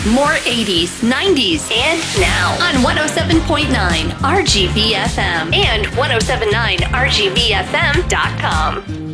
More 80s, 90s, and now on 107.9 RGV FM and 1079RGVFM.com.